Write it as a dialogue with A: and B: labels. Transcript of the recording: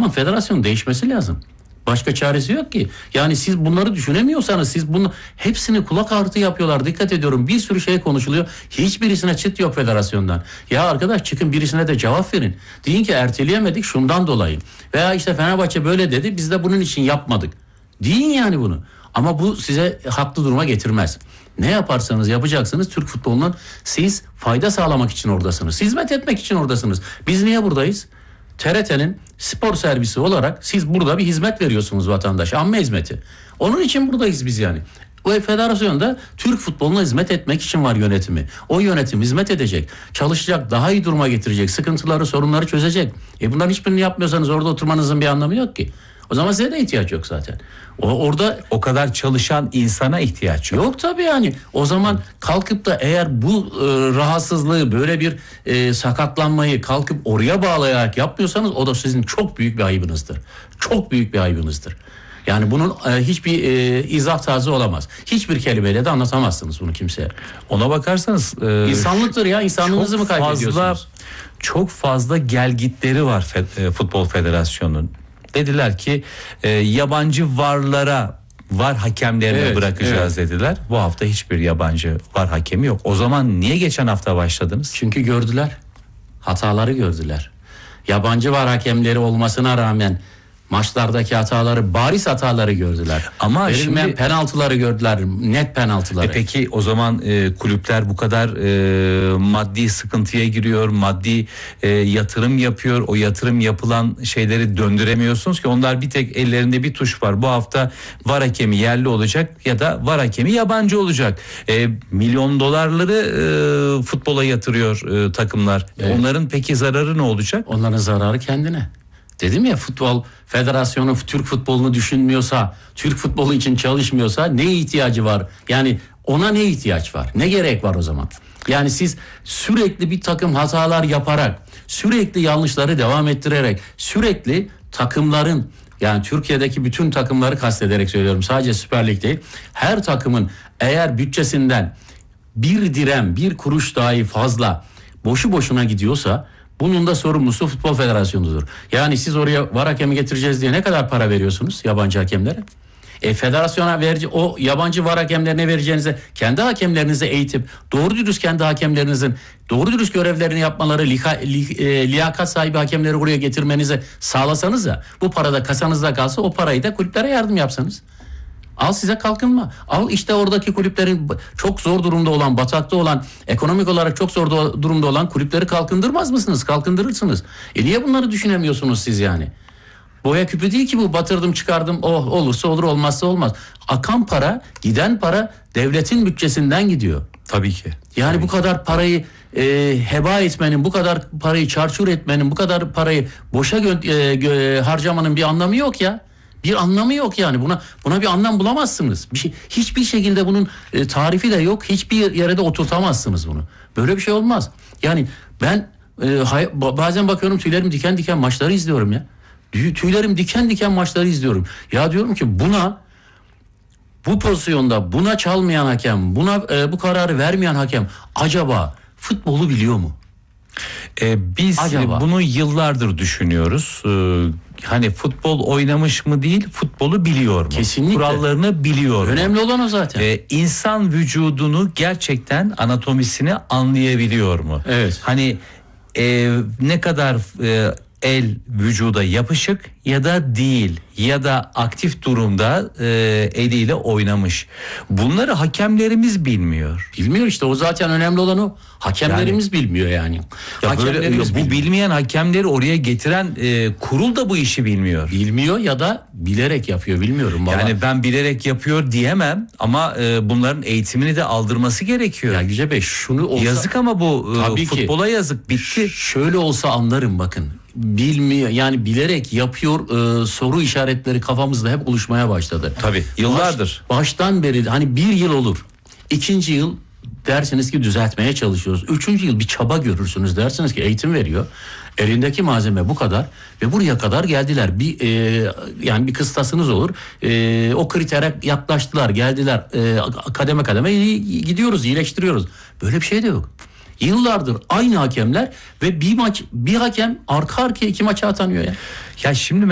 A: zaman federasyonun değişmesi lazım. Başka çaresi yok ki. Yani siz bunları düşünemiyorsanız siz bunu hepsini kulak artı yapıyorlar. Dikkat ediyorum, bir sürü şey konuşuluyor. Hiçbirisine çıt yok federasyondan. Ya arkadaş, çıkın birisine de cevap verin. Deyin ki erteleyemedik şundan dolayı. Veya işte Fenerbahçe böyle dedi, biz de bunun için yapmadık. Deyin yani bunu. Ama bu size haklı duruma getirmez. Ne yaparsanız yapacaksınız, Türk futbolunun siz fayda sağlamak için oradasınız. Hizmet etmek için oradasınız. Biz niye buradayız? TRT'nin spor servisi olarak siz burada bir hizmet veriyorsunuz vatandaşa. Amme hizmeti. Onun için buradayız biz yani. O federasyonda Türk futboluna hizmet etmek için var yönetimi. O yönetim hizmet edecek, çalışacak, daha iyi duruma getirecek, sıkıntıları, sorunları çözecek. Bunların hiçbirini yapmıyorsanız orada oturmanızın bir anlamı yok ki. O zaman size de ihtiyaç yok zaten. Orada
B: o kadar çalışan insana ihtiyaç yok.
A: Yok tabii yani. O zaman kalkıp da eğer bu rahatsızlığı, böyle bir sakatlanmayı kalkıp oraya bağlayarak yapmıyorsanız o da sizin çok büyük bir ayıbınızdır. Çok büyük bir ayıbınızdır. Yani bunun hiçbir izah tarzı olamaz. Hiçbir kelimeyle de anlatamazsınız bunu kimseye.
B: Ona bakarsanız
A: insanlıktır ya. İnsanlığınızı mı kaybediyorsunuz?
B: Çok fazla gelgitleri var Futbol Federasyonu'nun. Dediler ki yabancı var hakemlerine bırakacağız dediler. Bu hafta hiçbir yabancı var hakemi yok. O zaman niye geçen hafta başladınız?
A: Çünkü gördüler. Hataları gördüler. Yabancı var hakemleri olmasına rağmen maçlardaki hataları, bariz hataları gördüler. Ama verilmeyen şimdi penaltıları gördüler, net penaltıları.
B: Peki o zaman kulüpler bu kadar maddi sıkıntıya giriyor, maddi yatırım yapıyor. O yatırım yapılan şeyleri döndüremiyorsunuz ki, onlar bir tek ellerinde bir tuş var. Bu hafta var hakemi yerli olacak ya da var hakemi yabancı olacak. Milyon dolarları futbola yatırıyor takımlar. Evet. Onların peki zararı ne olacak?
A: Onların zararı kendine. Dedim ya, Futbol Federasyonu Türk futbolunu düşünmüyorsa, Türk futbolu için çalışmıyorsa ne ihtiyacı var? Yani ona ne ihtiyaç var? Ne gerek var o zaman? Yani siz sürekli bir takım hatalar yaparak, sürekli yanlışları devam ettirerek, sürekli takımların, yani Türkiye'deki bütün takımları kastederek söylüyorum, sadece Süper Lig değil, her takımın eğer bütçesinden bir dirhem, bir kuruş dahi fazla boşu boşuna gidiyorsa, bunun da sorumlusu Futbol Federasyonu'dur. Yani siz oraya var hakemi getireceğiz diye ne kadar para veriyorsunuz yabancı hakemlere? Federasyona o yabancı var hakemlerine vereceğinize kendi hakemlerinizi eğitip doğru dürüst kendi hakemlerinizin doğru dürüst görevlerini yapmaları, liyakat sahibi hakemleri buraya getirmenize sağlasanız ya, bu parada kasanızda kalsa o parayı da kulüplere yardım yapsanız. Al size kalkınma. Al işte oradaki kulüplerin çok zor durumda olan, batakta olan, ekonomik olarak çok zor durumda olan kulüpleri kalkındırmaz mısınız? Kalkındırırsınız. Niye bunları düşünemiyorsunuz siz yani? Boya küpü değil ki bu, batırdım çıkardım, olursa olur, olmazsa olmaz. Akan para, giden para devletin bütçesinden gidiyor.
B: Tabii ki.
A: Yani
B: tabii
A: bu kadar parayı heba etmenin, bu kadar parayı çarçur etmenin, bu kadar parayı boşa harcamanın bir anlamı yok ya. Bir anlamı yok yani, buna bir anlam bulamazsınız. Hiçbir şekilde bunun tarifi de yok. Hiçbir yere de oturtamazsınız bunu. Böyle bir şey olmaz. Yani ben bazen bakıyorum, tüylerim diken diken maçları izliyorum ya. Tüylerim diken diken maçları izliyorum. Ya diyorum ki bu pozisyonda buna çalmayan hakem, bu kararı vermeyen hakem acaba futbolu biliyor mu?
B: Biz bunu yıllardır düşünüyoruz. Hani futbol oynamış mı değil, futbolu biliyor mu?
A: Kesinlikle.
B: Kurallarını biliyor mu?
A: Önemli olan o zaten.
B: İnsan vücudunu gerçekten, anatomisini anlayabiliyor mu?
A: Evet.
B: Hani ne kadar el vücuda yapışık ya da değil, ya da aktif durumda eliyle oynamış. Bunları hakemlerimiz bilmiyor.
A: Bilmiyor işte, o zaten önemli olan o. Hakemlerimiz bilmiyor yani.
B: Bu bilmeyen hakemleri oraya getiren kurul da bu işi bilmiyor.
A: Bilmiyor ya da bilerek yapıyor, bilmiyorum.
B: Yani ben bilerek yapıyor diyemem ama bunların eğitimini de aldırması gerekiyor.
A: Ya Yüce Bey, şunu olsa...
B: Yazık ama bu futbola yazık, bitti.
A: Şöyle olsa anlarım, bakın. Bilmiyor yani, bilerek yapıyor soru işaretleri kafamızda hep oluşmaya başladı.
B: Tabii yıllardır.
A: Baştan beri hani bir yıl olur. 2. yıl dersiniz ki düzeltmeye çalışıyoruz. 3. yıl bir çaba görürsünüz, dersiniz ki eğitim veriyor. Elindeki malzeme bu kadar ve buraya kadar geldiler. Yani bir kıstasınız olur. O kritere yaklaştılar, geldiler. Kademe kademe gidiyoruz, iyileştiriyoruz. Böyle bir şey de yok. Yıllardır aynı hakemler ve bir hakem arka arkaya 2 maça atanıyor ya.
B: Ya şimdi